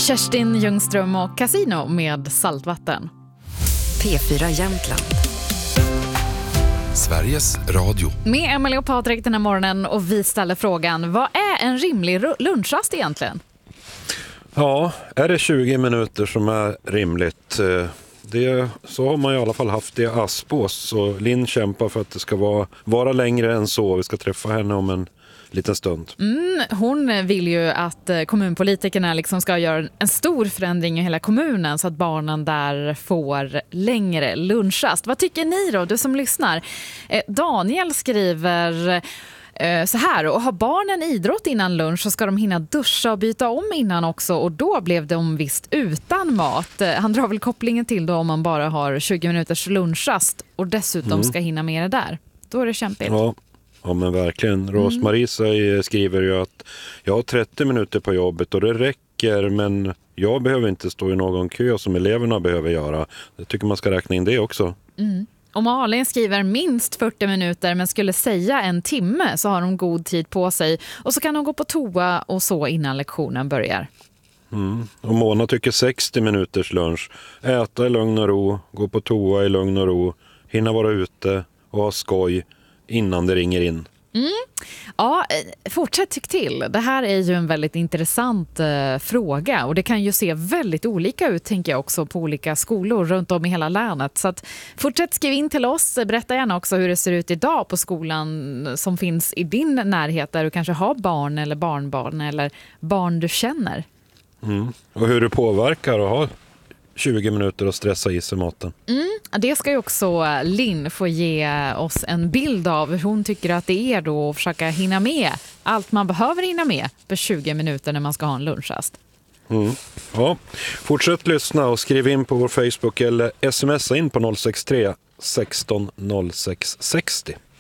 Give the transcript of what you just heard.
Kerstin Ljungström och Casino med Saltvatten. P4 Jämtland. Sveriges Radio. Med Emelie och Patrik den här morgonen, och vi ställer frågan: vad är en rimlig lunchrast egentligen? Ja, är det 20 minuter som är rimligt? Så har man i alla fall haft det i Aspås, och Linn kämpar för att det ska vara längre än så. Vi ska träffa henne om en liten stund. Hon vill ju att kommunpolitikerna liksom ska göra en stor förändring i hela kommunen så att barnen där får längre lunchrast. Vad tycker ni då, du som lyssnar? Daniel skriver så här: och har barnen idrott innan lunch så ska de hinna duscha och byta om innan också, och då blev de visst utan mat. Han drar väl kopplingen till då om man bara har 20 minuters lunchrast och dessutom ska hinna med det där. Då är det kämpigt. Ja, men verkligen. Rosmarie skriver ju att jag har 30 minuter på jobbet och det räcker, men jag behöver inte stå i någon kö som eleverna behöver göra. Jag tycker man ska räkna in det också. Och Malin skriver minst 40 minuter, men skulle säga en timme så har de god tid på sig. Och så kan de gå på toa och så innan lektionen börjar. Och Mona tycker 60 minuters lunch. Äta i lugn och ro, gå på toa i lugn och ro, hinna vara ute och ha skoj innan det ringer in. Ja, fortsätt tyck till. Det här är ju en väldigt intressant fråga, och det kan ju se väldigt olika ut, tänker jag också, på olika skolor runt om i hela länet. Så att fortsätt skriva in till oss. Berätta gärna också hur det ser ut idag på skolan som finns i din närhet, där du kanske har barn eller barnbarn eller barn du känner. Och hur det påverkar att ha 20 minuter och stressa i sig maten. Det ska ju också Linn få ge oss en bild av hur hon tycker att det är då att försöka hinna med allt man behöver hinna med på 20 minuter när man ska ha en lunchrast. Ja, fortsätt lyssna och skriv in på vår Facebook eller smsa in på 063 16 06 60.